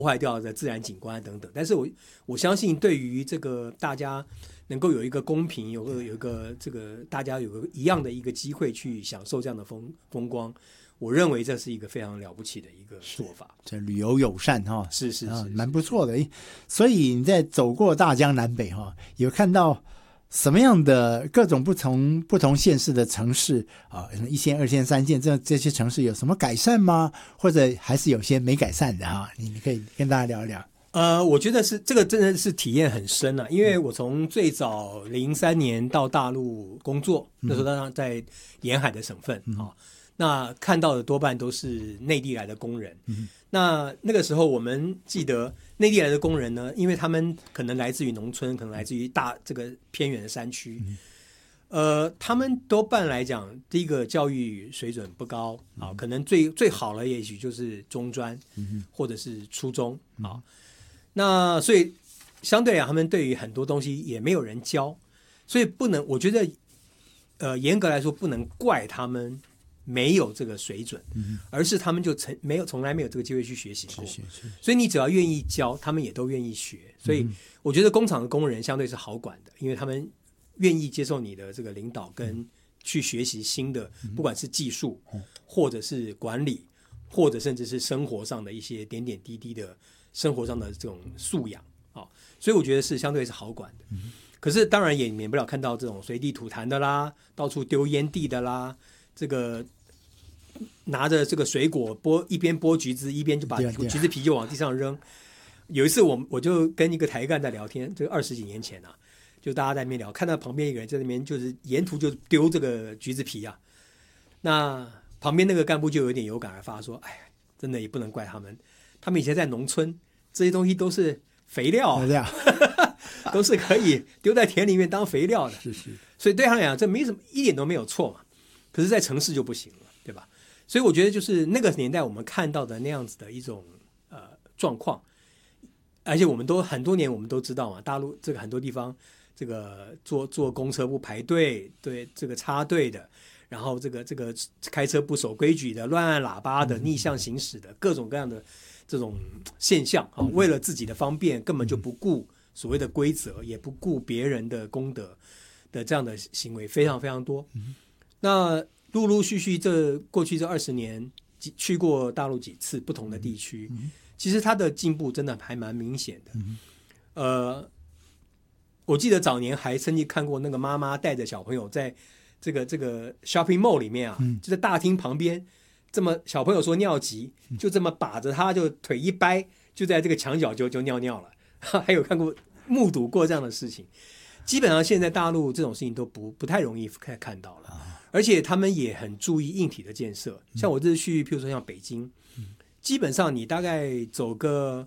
破坏掉的自然景观等等。但是我相信，对于这个大家能够有一个公平，有一个这个大家有个一样的一个机会去享受这样的风光，我认为这是一个非常了不起的一个做法。 这旅游友善哈， 是蛮不错的。所以你在走过大江南北哈，有看到什么样的各种不同县市的城市啊，1线、2线、3线这些城市有什么改善吗？或者还是有些没改善的哈？你可以跟大家聊一聊。 我觉得是这个真的是体验很深啊，因为我从最早03年到大陆工作，那时候当然在沿海的省份那看到的多半都是内地来的工人。那个时候我们记得内地来的工人呢，因为他们可能来自于农村，可能来自于这个偏远的山区，他们多半来讲，第一个教育水准不高啊，可能最好了也许就是中专或者是初中啊。那所以相对来讲，他们对于很多东西也没有人教，所以不能，我觉得严格来说不能怪他们没有这个水准，而是他们就从来没有这个机会去学习过。所以你只要愿意教，他们也都愿意学。所以我觉得工厂的工人相对是好管的，因为他们愿意接受你的这个领导，跟去学习新的，不管是技术，或者是管理，或者甚至是生活上的一些点点滴滴的生活上的这种素养啊，所以我觉得是相对是好管的。可是当然也免不了看到这种随地吐痰的啦，到处丢烟蒂的啦，这个拿着这个水果一边剥橘子，一边就把橘子皮就往地上扔。有一次我就跟一个台干在聊天，这个20几年前啊，就大家在那边聊，看到旁边一个人在那边就是沿途就丢这个橘子皮啊，那旁边那个干部就有点有感而发说，哎呀，真的也不能怪他们以前在农村，这些东西都是肥料都是可以丢在田里面当肥料的。 是， 所以对他来讲这没什么，一点都没有错嘛。可是在城市就不行了，对吧？所以我觉得就是那个年代我们看到的那样子的一种状况，而且我们都很多年我们都知道嘛，大陆这个很多地方这个坐公车不排队，对这个插队的，然后这个开车不守规矩的，乱按喇叭的，逆向行驶的，各种各样的这种现象啊，为了自己的方便，根本就不顾所谓的规则，也不顾别人的公德的这样的行为非常非常多。那陆陆续续过去这20年，去过大陆几次不同的地区，其实它的进步真的还蛮明显的。我记得早年还曾经看过那个妈妈带着小朋友在这个 shopping mall 里面啊，就在大厅旁边，这么小朋友说尿急，就这么把着他就腿一掰，就在这个墙角就尿尿了。还有目睹过这样的事情。基本上现在大陆这种事情都不太容易看到了，而且他们也很注意硬体的建设。像我这次去，譬如说像北京，基本上你大概走个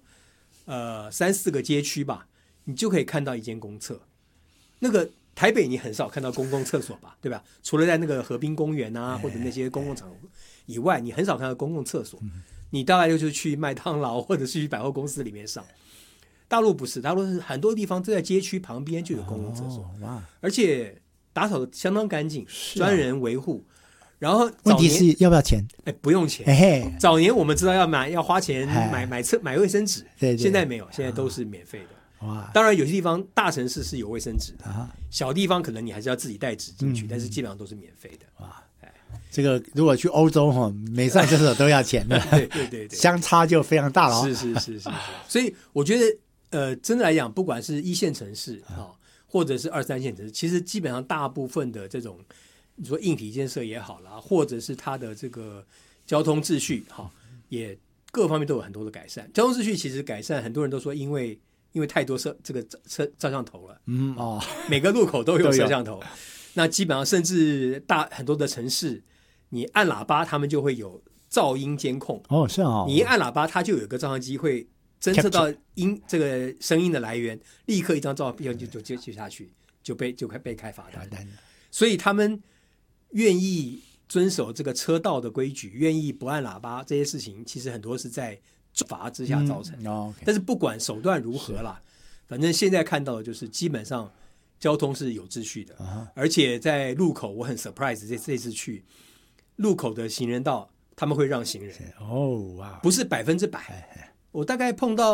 3-4个街区吧，你就可以看到一间公厕。那个台北你很少看到公共厕所吧，对吧？除了在那个河滨公园啊，或者那些公共场合以外，你很少看到公共厕所。你大概就是去麦当劳或者是去百货公司里面上。大陆不是，大陆是很多地方就在街区旁边就有公共厕所，而且打扫的相当干净，专人维护。然后问题是要不要钱？ 不用钱。早年我们知道要花钱买卫生纸，对，现在没有，现在都是免费的。哇！当然有些地方大城市是有卫生纸的，小地方可能你还是要自己带纸进去，但是基本上都是免费的。哇！ 这个如果去欧洲每上厕所都要钱的， 对， 相差就非常大了。 是。所以我觉得真的来讲，不管是1线城市或者是2、3线城市，其实基本上大部分的这种你说硬体建设也好啦，或者是它的这个交通秩序也各方面都有很多的改善。交通秩序其实改善，很多人都说因为太多这个照相头了，每个路口都有摄像头。那基本上甚至很多的城市，你按喇叭，他们就会有噪音监控。 是啊， 你一按喇叭，它就有个照相机会侦测到这个声音的来源，立刻一张照片就接下去，就被开罚单。所以他们愿意遵守这个车道的规矩，愿意不按喇叭，这些事情其实很多是在罚之下造成的。但是不管手段如何啦，反正现在看到的就是基本上交通是有秩序的，而且在路口我很 surprise， 这次去路口的行人道他们会让行人，不是100%， 我大概碰到